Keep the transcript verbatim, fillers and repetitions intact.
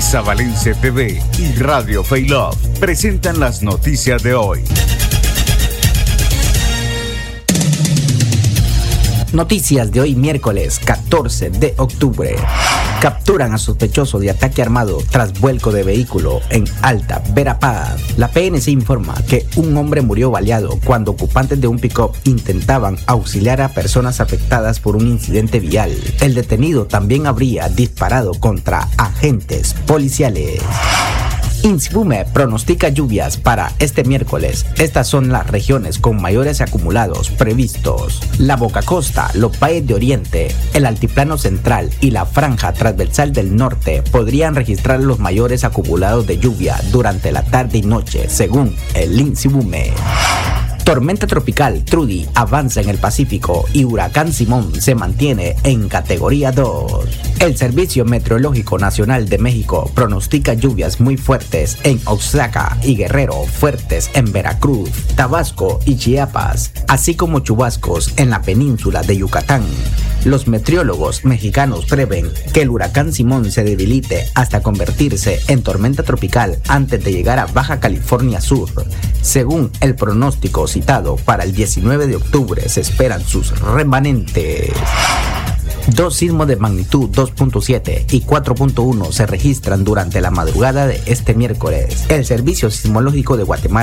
Sabalense T V y Radio Faylove presentan las noticias de hoy. Noticias de hoy miércoles catorce de octubre. Capturan a sospechoso de ataque armado tras vuelco de vehículo en Alta Verapaz. La P N C informa que un hombre murió baleado cuando ocupantes de un pick-up intentaban auxiliar a personas afectadas por un incidente vial. El detenido también habría disparado contra agentes policiales. INSBUME pronostica lluvias para este miércoles. Estas son las regiones con mayores acumulados previstos: la Boca Costa, los valles de Oriente, el Altiplano Central y la Franja Transversal del Norte podrían registrar los mayores acumulados de lluvia durante la tarde y noche, según el INSBUME. Tormenta tropical Trudy avanza en el Pacífico y huracán Simón se mantiene en categoría dos. El Servicio Meteorológico Nacional de México pronostica lluvias muy fuertes en Oaxaca y Guerrero, fuertes en Veracruz, Tabasco y Chiapas, así como chubascos en la península de Yucatán. Los meteorólogos mexicanos prevén que el huracán Simón se debilite hasta convertirse en tormenta tropical antes de llegar a Baja California Sur. Según el pronóstico citado para el diecinueve de octubre, se esperan sus remanentes. Dos sismos de magnitud dos punto siete y cuatro punto uno se registran durante la madrugada de este miércoles. El Servicio Sismológico de Guatemala